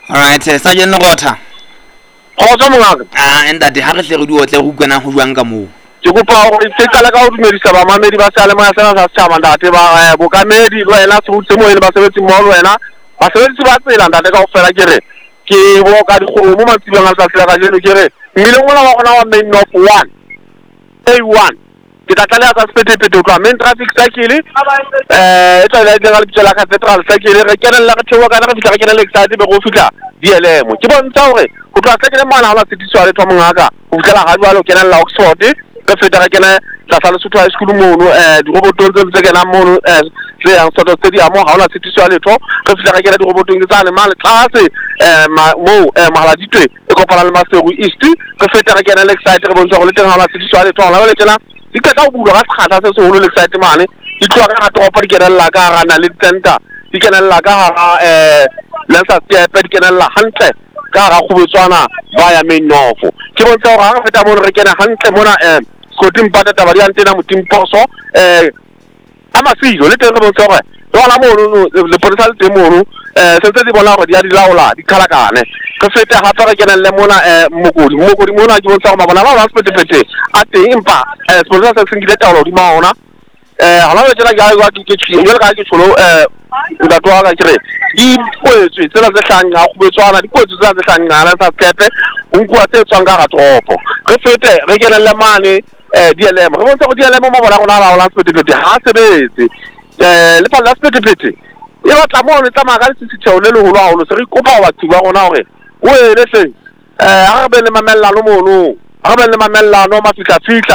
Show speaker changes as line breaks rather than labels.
Alright, Sergeant Nogota.
Kgotsa mongaka.
Ntate ha re tle re di otle go kwena go jwang ka moo.
Ke kopa go itsekala ka go dumedisa ba mamedi ba sale mo ya sena sa setšhaba ntate ba bokamedi le wena se utse mo ene ba sebetsi mo le wena ba sebetsi ba tsela ntate ka go fela ke re ke bo ka dikgomo mo matsibeng a tsa ka jeno ke re mmile ngwana wa gona wa main of 1 A1 ke tatale ka sepetepete tloa main traffic circle e tla le ga le pitela cathedral circle re kenella ka thewa kana re fitla ka kenella excited be go fitla DLM ke bontsha gore go tloa se ke le mana ga setiswa le twa mongaka go fitla ga jwalo kenella Oxford ka feta ga kena tla sa le Lesotho high school mono di robotong tse kena mono se yang sort of stadium ha ona setiswa le tlo ka feta ga kena di robotong tsa le male tlase mo mahaladitwe e kopana le Maseru East ka feta ga kena le excited re bontsha go le teng ha ona setiswa le tlo la le tena di ka go bula ga sekgata se seholo le excited mane di tloa ka topo di kenella ka ga na le center di kenella ka ga lensa step di kenella hantle ka ga go betswana ba ya main nofo ke bontsha go ga feta mo re kena hantle mona koting pata tabari antena mutim poso amasilo le teng re bontsha gore la mo le portal te mo se di bona go di a di laola di khalakane ka feta ha tsara kena le mona mokodi mona ke bontsha go bona ba ba sepetepete a teng empa sponsor se sengile taolo di maona ha la tsela ga ke tshile ga ke tsholo nda twa ga kire di kwetswe tsela tse hlanga go betswana di kwetswe tsela tse hlanga la sa kepe o nkwa tse tswanga ga topo re fete re kena le mane DLM re bontsha go DLM mo bona gona la ola sepetepete ha sebetse le fa la sepetepete e batla mo le tsamaya ka se theole le holo holo se re kopa batho ba gona gore o ele se ha re be le mamellano mono ha re be le mamellano ma fitla